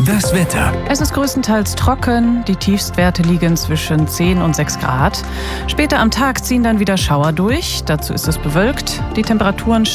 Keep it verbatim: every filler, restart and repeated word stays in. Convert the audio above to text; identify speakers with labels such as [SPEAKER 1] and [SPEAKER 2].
[SPEAKER 1] Das Wetter.
[SPEAKER 2] Es ist größtenteils trocken, die Tiefstwerte liegen zwischen zehn und sechs Grad. Später am Tag ziehen dann wieder Schauer durch, dazu ist es bewölkt. Die Temperaturen